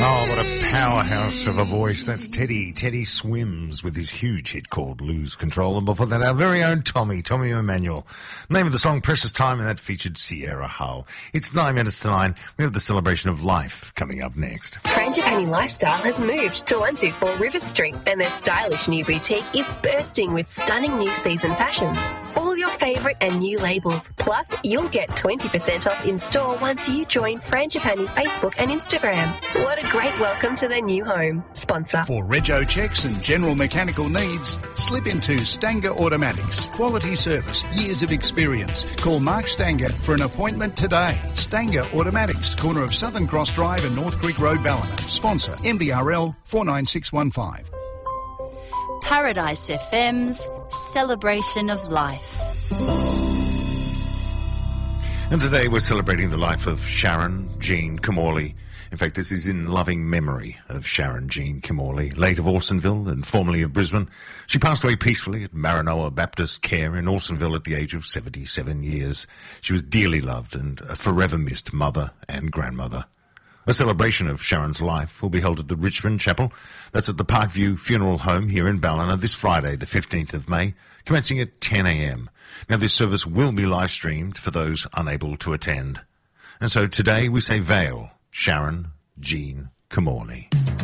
Oh, what a powerhouse of a voice. That's Teddy. Teddy Swims with his huge hit called Lose Control. And before that, our very own Tommy Emmanuel. Name of the song, Precious Time, and that featured Sierra Hull. It's 9 minutes to 9. We have the celebration of life coming up next. Frangipani Lifestyle has moved to 124 River Street, and their stylish new boutique is bursting with stunning new season fashions. All your favourite and new labels. Plus, you'll get 20% off in store once you join Frangipani Facebook and Instagram. What a great welcome to their new home. Sponsor. For rego checks and general mechanical needs, slip into Stanger Automatics. Quality service, years of experience. Call Mark Stanger for an appointment today. Stanger Automatics, corner of Southern Cross Drive and North Creek Road, Ballina. Sponsor MVRL 49615. Paradise FM's Celebration of Life. And today we're celebrating the life of Sharon Jean Camorley. In fact, this is in loving memory of Sharon Jean Camorley, late of Orsonville and formerly of Brisbane. She passed away peacefully at Maranoa Baptist Care in Orsonville at the age of 77 years. She was dearly loved and a forever missed mother and grandmother. A celebration of Sharon's life will be held at the Richmond Chapel. That's at the Parkview Funeral Home here in Ballina this Friday, the 15th of May, commencing at 10 a.m. Now, this service will be live-streamed for those unable to attend. And so today we say Vale Sharon Jean Camorley.